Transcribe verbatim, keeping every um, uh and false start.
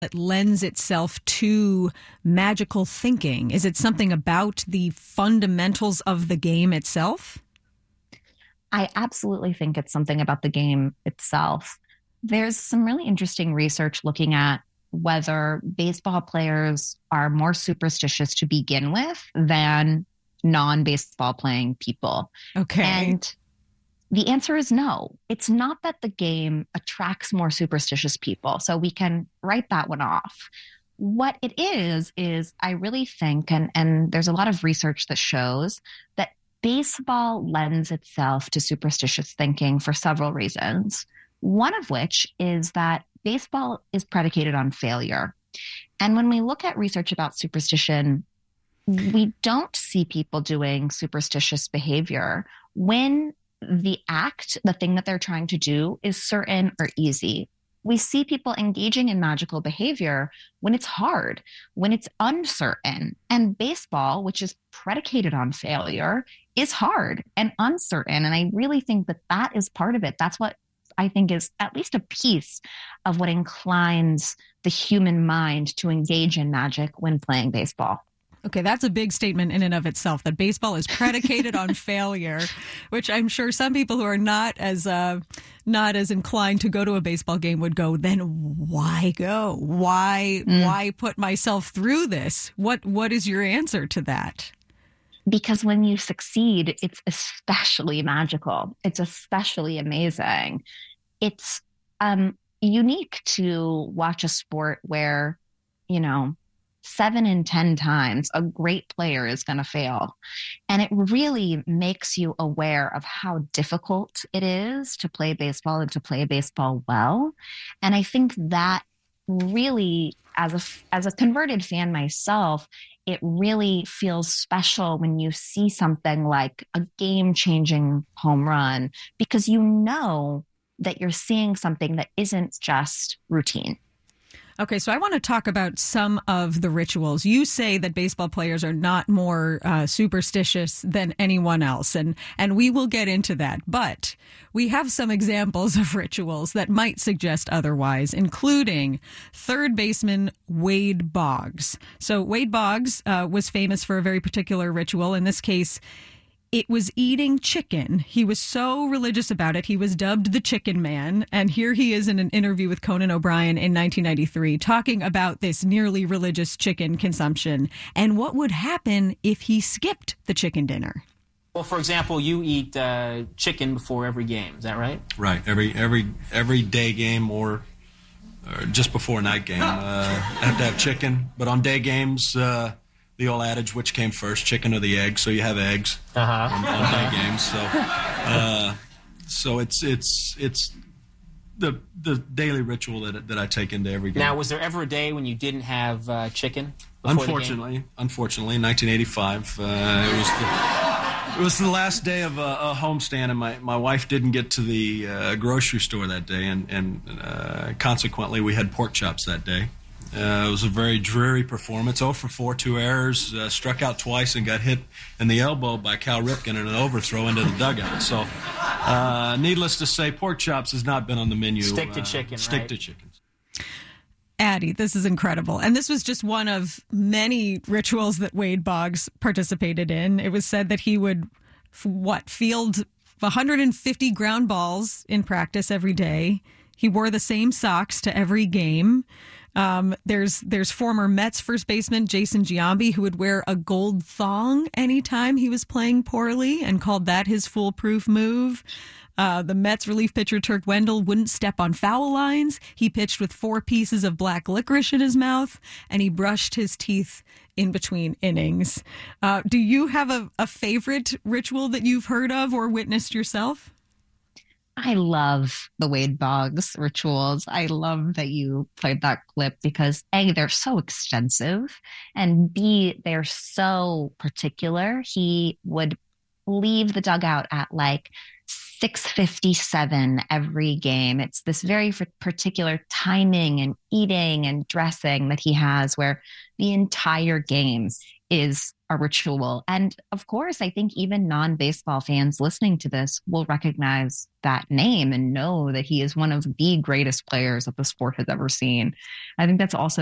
that lends itself to magical thinking? Is it something about the fundamentals of the game itself? I absolutely think it's something about the game itself. There's some really interesting research looking at whether baseball players are more superstitious to begin with than non-baseball playing people. Okay. And the answer is no. It's not that the game attracts more superstitious people, so we can write that one off. What it is, is I really think, and, and there's a lot of research that shows that baseball lends itself to superstitious thinking for several reasons. One of which is that baseball is predicated on failure. And when we look at research about superstition, we don't see people doing superstitious behavior when the act, the thing that they're trying to do, is certain or easy. We see people engaging in magical behavior when it's hard, when it's uncertain. And baseball, which is predicated on failure, is hard and uncertain. And I really think that that is part of it. That's what I think is at least a piece of what inclines the human mind to engage in magic when playing baseball. Okay, that's a big statement in and of itself, that baseball is predicated on failure, which I'm sure some people who are not as uh, not as inclined to go to a baseball game would go, then why go? Why mm. why put myself through this? What what is your answer to that? Because when you succeed, it's especially magical. It's especially amazing. It's um, unique to watch a sport where, you know, seven in ten times a great player is going to fail. And it really makes you aware of how difficult it is to play baseball and to play baseball well. And I think that really, as a, as a converted fan myself, it really feels special when you see something like a game-changing home run, because you know that you're seeing something that isn't just routine. Okay, so I want to talk about some of the rituals. You say that baseball players are not more uh, superstitious than anyone else, and, and we will get into that. But we have some examples of rituals that might suggest otherwise, including third baseman Wade Boggs. So Wade Boggs uh, was famous for a very particular ritual. In this case, it was eating chicken. He was so religious about it, he was dubbed the Chicken Man. And here he is in an interview with Conan O'Brien in nineteen ninety-three talking about this nearly religious chicken consumption and what would happen if he skipped the chicken dinner. Well, for example, you eat uh, chicken before every game. Is that right? Right. Every every every day game or, or just before a night game, uh, I have to have chicken. But on day games, uh, the old adage, which came first, chicken or the egg? So you have eggs uh-huh. on, on day games. So, uh, so it's it's it's the the daily ritual that that I take into every game. Now, was there ever a day when you didn't have uh, chicken? Unfortunately, unfortunately, in nineteen eighty-five, uh, it was the. It was the last day of a, a homestand, and my, my wife didn't get to the uh, grocery store that day, and, and uh, consequently we had pork chops that day. Uh, it was a very dreary performance. oh for four, two errors, uh, struck out twice and got hit in the elbow by Cal Ripken in an overthrow into the dugout. So, uh, needless to say, pork chops has not been on the menu. Stick to uh, chicken, Stick right? to chickens. Addie, this is incredible. And this was just one of many rituals that Wade Boggs participated in. It was said that he would, what, field one hundred fifty ground balls in practice every day. He wore the same socks to every game. Um, there's there's former Mets first baseman Jason Giambi, who would wear a gold thong anytime he was playing poorly and called that his foolproof move. Uh, the Mets relief pitcher Turk Wendell wouldn't step on foul lines. He pitched with four pieces of black licorice in his mouth, and he brushed his teeth in between innings. Uh, do you have a, a favorite ritual that you've heard of or witnessed yourself? I love the Wade Boggs rituals. I love that you played that clip because A, they're so extensive, and B, they're so particular. He would leave the dugout at like six fifty-seven every game. It's this very particular timing and eating and dressing that he has where the entire game is a ritual. And of course, I think even non-baseball fans listening to this will recognize that name and know that he is one of the greatest players that the sport has ever seen. I think that's also